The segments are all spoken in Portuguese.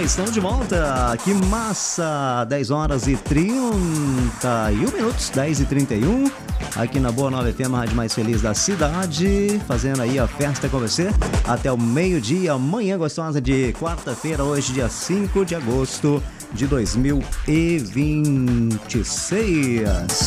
estamos de volta. Que massa! 10 horas e 31 minutos, 10 e 31, aqui na Boa Nova FM, a rádio mais feliz da cidade, fazendo aí a festa com você até o meio-dia, manhã gostosa de quarta-feira, hoje dia 5 de agosto de 2026.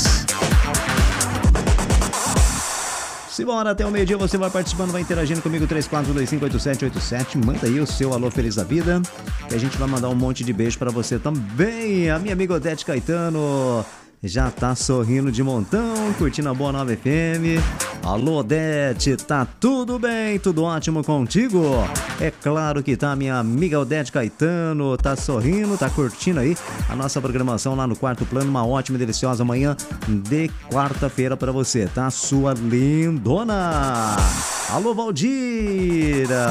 Simbora, até o meio-dia você vai participando, vai interagindo comigo, 34258787. Manda aí o seu alô feliz da vida, que a gente vai mandar um monte de beijo pra você também. A minha amiga Odete Caetano já tá sorrindo de montão, curtindo a Boa Nova FM. Alô, Odete, tá tudo bem? Tudo ótimo contigo? É claro que tá, minha amiga Odete Caetano, tá sorrindo, tá curtindo aí a nossa programação lá no Quarto Plano. Uma ótima e deliciosa manhã de quarta-feira pra você, tá? Sua lindona! Alô, Valdira!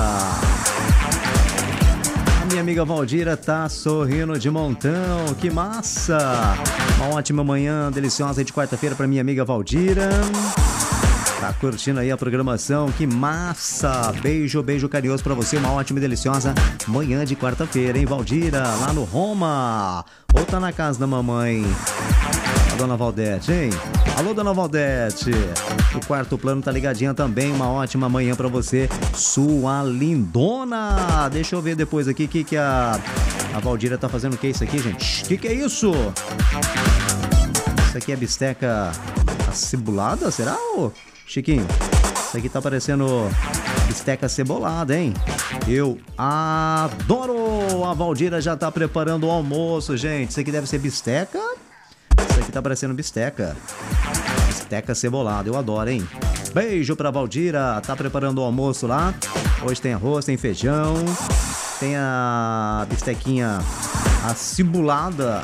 Minha amiga Valdira tá sorrindo de montão, que massa! Uma ótima manhã deliciosa de quarta-feira para minha amiga Valdira. Tá curtindo aí a programação, que massa! Beijo, beijo carinhoso para você, uma ótima e deliciosa manhã de quarta-feira, hein, Valdira? Lá no Roma, ou tá na casa da mamãe? A dona Valdete, hein? Alô, dona Valdete! O Quarto Plano tá ligadinha também, uma ótima manhã pra você, sua lindona! Deixa eu ver depois aqui o que a Valdira tá fazendo. O que é isso aqui, gente? O que é isso? Isso aqui é bisteca acebolada, será, ô Chiquinho? Isso aqui tá parecendo bisteca cebolada, hein? Eu adoro! A Valdira já tá preparando o almoço, gente. Isso aqui deve ser bisteca? Isso aqui tá parecendo bisteca. Bisteca cebolada, eu adoro, hein? Beijo pra Valdira, tá preparando o almoço lá. Hoje tem arroz, tem feijão, tem a bistequinha acebolada.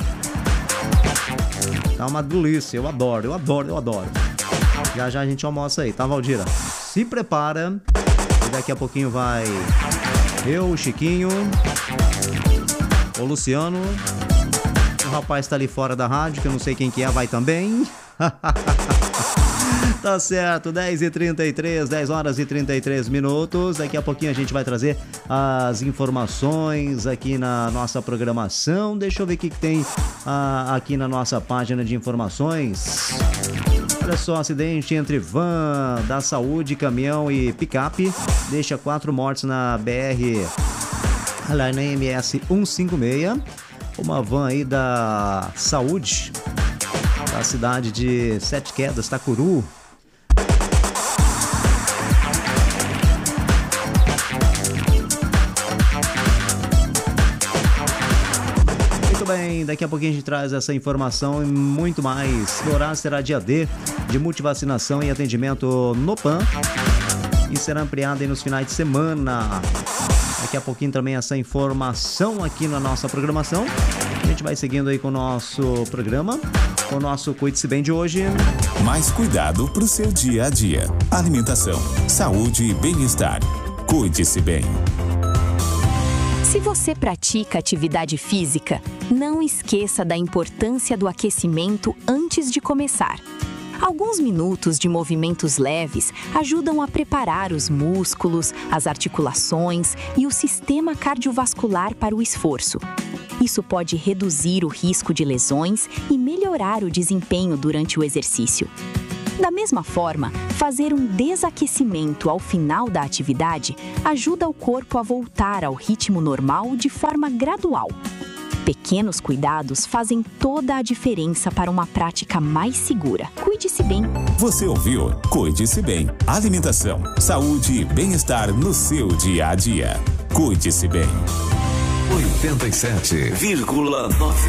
Tá uma delícia, eu adoro. Já já a gente almoça aí, tá, Valdira? Se prepara, e daqui a pouquinho vai eu, o Chiquinho, o Luciano. O rapaz tá ali fora da rádio, que eu não sei quem que é, vai também. Tá certo, 10h33, 10 horas e 33 minutos. Daqui a pouquinho a gente vai trazer as informações aqui na nossa programação. Deixa eu ver o que tem aqui na nossa página de informações. Olha só, acidente entre van da saúde, caminhão e picape deixa 4 mortes na BR, lá na MS 156. Uma van aí da saúde, da cidade de Sete Quedas, Tacuru. Muito bem, daqui a pouquinho a gente traz essa informação e muito mais. O horário será dia D de multivacinação e atendimento no PAN e será ampliado aí nos finais de semana. Daqui a pouquinho também essa informação aqui na nossa programação. A gente vai seguindo aí com o nosso programa, com o nosso Cuide-se Bem de hoje. Mais cuidado para o seu dia a dia. Alimentação, saúde e bem-estar. Cuide-se bem. Se você pratica atividade física, não esqueça da importância do aquecimento antes de começar. Alguns minutos de movimentos leves ajudam a preparar os músculos, as articulações e o sistema cardiovascular para o esforço. Isso pode reduzir o risco de lesões e melhorar o desempenho durante o exercício. Da mesma forma, fazer um desaquecimento ao final da atividade ajuda o corpo a voltar ao ritmo normal de forma gradual. Pequenos cuidados fazem toda a diferença para uma prática mais segura. Cuide-se bem. Você ouviu? Cuide-se bem. Alimentação, saúde e bem-estar no seu dia a dia. Cuide-se bem. 87,9